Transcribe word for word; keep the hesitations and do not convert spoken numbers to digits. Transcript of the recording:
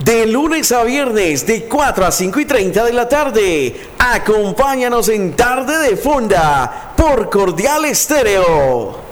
De lunes a viernes, de cuatro a cinco y treinta de la tarde. Acompáñanos en Tarde de Fonda por Cordial Estéreo.